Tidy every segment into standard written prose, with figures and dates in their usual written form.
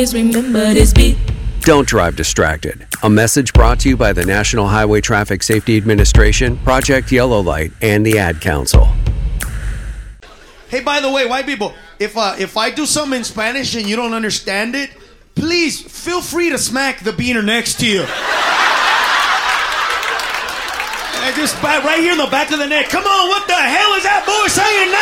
remember this beat. Don't drive distracted. A message brought to you by the National Highway Traffic Safety Administration, Project Yellow Light, and the Ad Council. Hey, by the way, white people, if I do something in Spanish and you don't understand it, please feel free to smack the beaner next to you. Just right here in the back of the neck. Come on, what the hell is that boy saying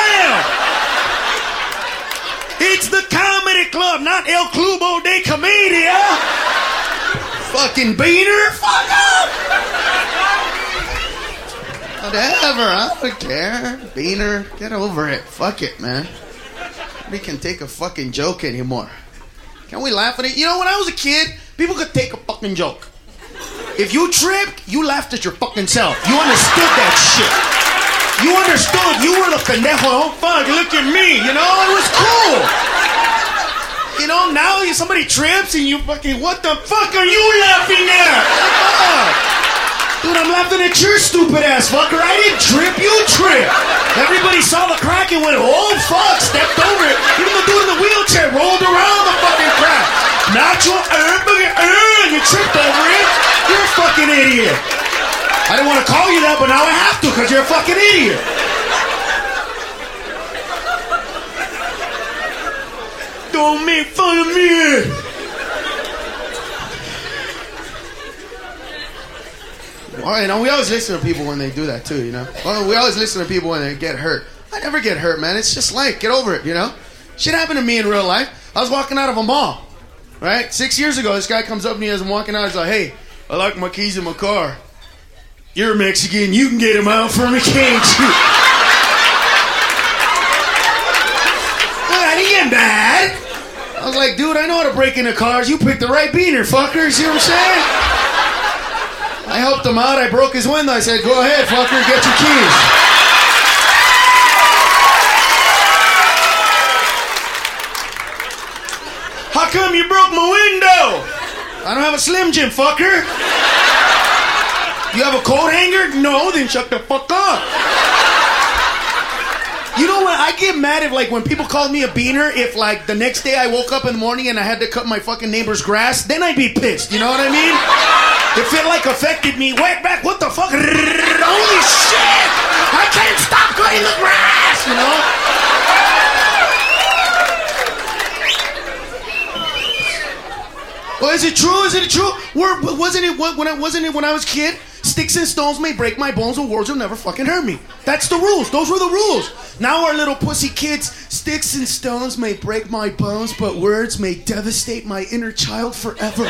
now? It's the comedy club, not El Clubo de Comedia. Fucking beaner, fuck up. Whatever, I don't care. Beaner, get over it. Fuck it, man. Nobody can take a fucking joke anymore. Can we laugh at it? You know, when I was a kid, people could take a fucking joke. If you tripped, you laughed at your fucking self. You understood that shit. You understood. You were the pendejo. Oh, fuck, look at me. You know, it was cool. You know, now somebody trips and you fucking, what the fuck are you laughing at? Dude, I'm laughing at your stupid ass, fucker. I didn't trip, you tripped. Everybody saw the crack and went, oh, fuck, stepped over it. Even the dude in the wheelchair rolled around the fucking crack. Nacho, and you tripped over it. You're a fucking idiot. I didn't want to call you that, but now I have to because you're a fucking idiot. Don't make fun of me. You know, we always listen to people when they do that too, you know. Well, we always listen to people when they get hurt. I never get hurt, man. It's just like, get over it, you know. Shit happened to me in real life. I was walking out of a mall, right? 6 years ago, this guy comes up to me as I'm walking out. He's like, hey, I like my keys in my car. You're Mexican. You can get them out for me, can't you? Well, I didn't get mad. I was like, dude, I know how to break into cars. You picked the right beaner, fucker. See what I'm saying? I helped him out. I broke his window. I said, go ahead, fucker, get your keys. How come you broke my window? I don't have a Slim Jim, fucker. You have a coat hanger? No, then shut the fuck up. You know what? I get mad if, like, when people call me a beaner, if, like, the next day I woke up in the morning and I had to cut my fucking neighbor's grass, then I'd be pissed. You know what I mean? If it, like, affected me, wet back, what the fuck? Holy shit! I can't stop cutting the grass, you know? Well, is it true? Is it true? Wasn't it when I was a kid? Sticks and stones may break my bones, but words will never fucking hurt me. That's the rules. Those were the rules. Now our little pussy kids, sticks and stones may break my bones, but words may devastate my inner child forever.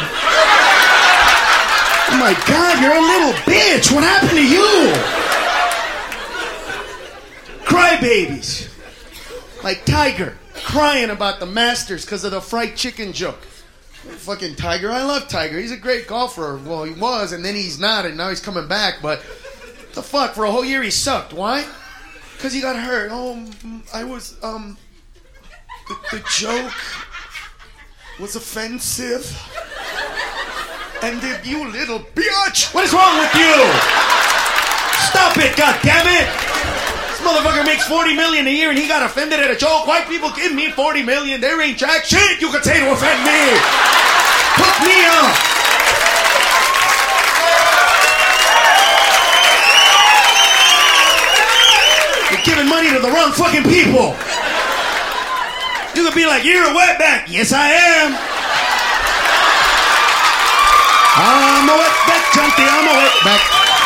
Oh my God, you're a little bitch. What happened to you? Crybabies. Like Tiger, crying about the Masters because of the fried chicken joke. Fucking Tiger. I love Tiger. He's a great golfer. Well, he was, and then he's not, and now he's coming back. But the fuck, for a whole year he sucked. Why? Because he got hurt. Oh, I was, the joke was offensive. And if you little bitch, what is wrong with you? Stop it, goddammit! This motherfucker makes $40 million a year and he got offended at a joke. White people give me $40 million. There ain't jack shit you can say to offend me. Put me up. You're giving money to the wrong fucking people. You could be like, you're a wetback. Yes, I am. I'm a wetback, Junty. I'm a wetback.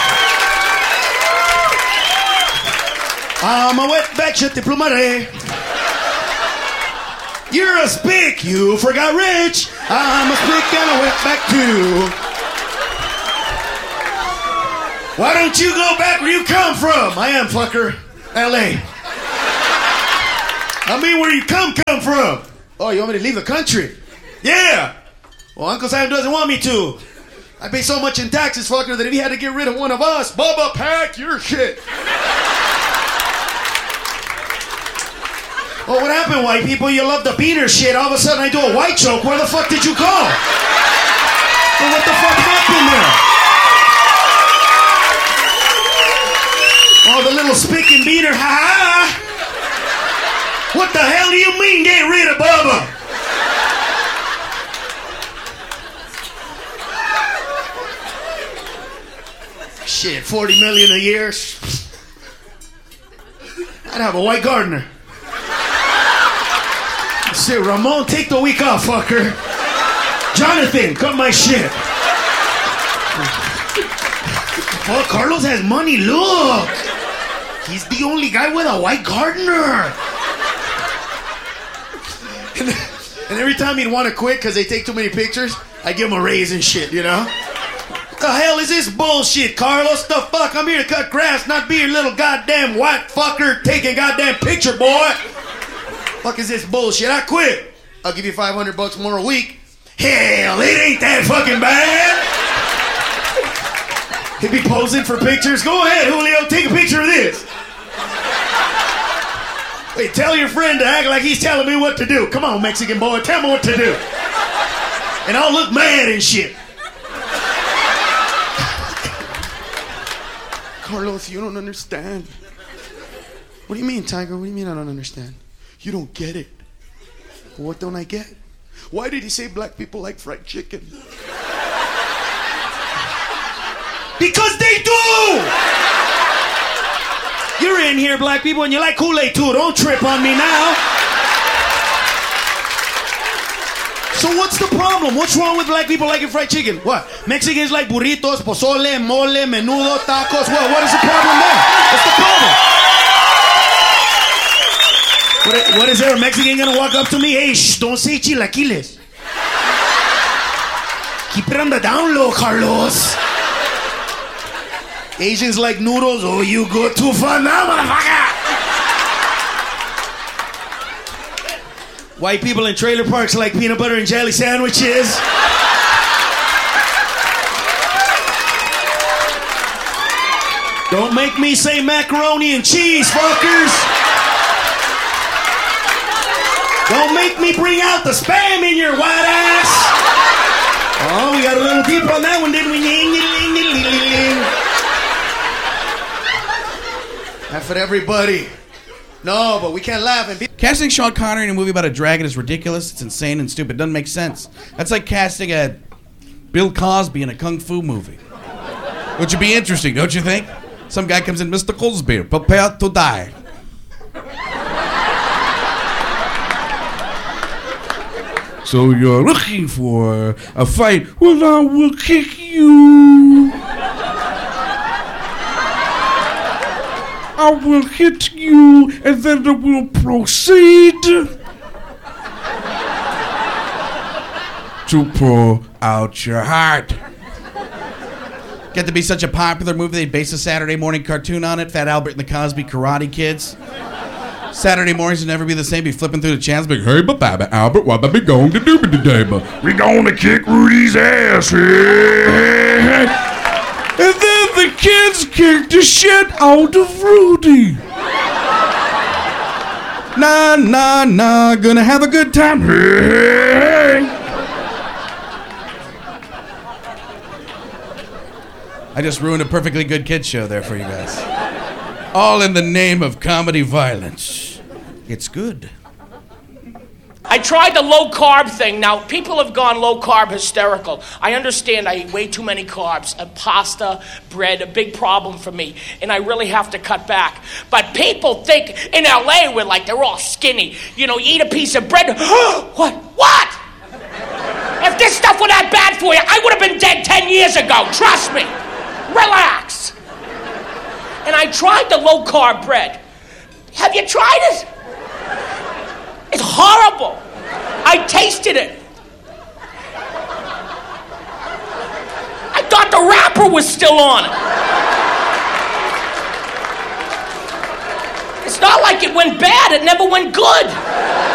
I'm a wetback, je te plumaré. You're a spick, you forgot rich. I'm a spick and a wetback too. Why don't you go back where you come from? I am, fucker. L.A. I mean, where you come from? Oh, you want me to leave the country? Yeah. Well, Uncle Sam doesn't want me to. I pay so much in taxes, fucker, that if he had to get rid of one of us, Bubba, pack your shit. Well, what happened, white people? You love the beaner shit. All of a sudden, I do a white joke. Where the fuck did you go? Well, what the fuck happened there? Oh, the little spick and beaner, ha-ha. What the hell do you mean, get rid of Bubba? Shit, 40 million a year. I'd have a white gardener. Say, Ramon, take the week off, fucker. Jonathan, cut my shit. Oh, Carlos has money, look. He's the only guy with a white gardener. And every time he'd want to quit because they take too many pictures, I give him a raise and shit, you know? What the hell is this bullshit, Carlos? The fuck? I'm here to cut grass, not be your little goddamn white fucker taking goddamn picture, boy. Fuck is this bullshit? I quit. I'll give you $500 more a week. Hell, it ain't that fucking bad. He'd be posing for pictures. Go ahead, Julio, take a picture of this. Wait, tell your friend to act like he's telling me what to do. Come on, Mexican boy, tell me what to do. And I'll look mad and shit. Carlos, you don't understand. What do you mean, Tiger? What do you mean I don't understand? You don't get it. What don't I get? Why did he say black people like fried chicken? Because they do! You're in here, black people, and you like Kool-Aid too. Don't trip on me now. So what's the problem? What's wrong with black people liking fried chicken? What? Mexicans like burritos, pozole, mole, menudo, tacos. What is the problem there? What's the problem? What is there? A Mexican gonna walk up to me? Hey, shh, don't say chilaquiles. Keep it on the down low, Carlos. Asians like noodles. Oh, you go too far now, motherfucker. White people in trailer parks like peanut butter and jelly sandwiches. Don't make me say macaroni and cheese, fuckers. Don't make me bring out the spam in your white ass. Oh, we got a little deep on that one, didn't we? Laugh at everybody. No, but we can't laugh and be... Casting Sean Connery in a movie about a dragon is ridiculous. It's insane and stupid. It doesn't make sense. That's like casting a Bill Cosby in a kung fu movie. Which would be interesting, don't you think? Some guy comes in, Mr. Cosby, prepare to die. So you're looking for a fight? Well, I will kick you. I will hit you, and then I will proceed to pull out your heart. Get to be such a popular movie, they based a Saturday morning cartoon on it. Fat Albert and the Cosby Karate Kids. Saturday mornings will never be the same. Be flipping through the channels, be hey, Baba Albert, what are we going to do today? We going to kick Rudy's ass. Hey. And then the kids kicked the shit out of Rudy. Nah, gonna have a good time. Hey. I just ruined a perfectly good kids show there for you guys. All in the name of comedy violence. It's good. I tried the low-carb thing. Now, people have gone low-carb hysterical. I understand I eat way too many carbs. Pasta, bread, a big problem for me. And I really have to cut back. But people think in L.A. we're like, they're all skinny. You know, you eat a piece of bread. What? If this stuff were that bad for you, I would have been dead 10 years ago. Trust me. Relax. And I tried the low-carb bread. Have you tried it? It's horrible. I tasted it. I thought the wrapper was still on it. It's not like it went bad. It never went good.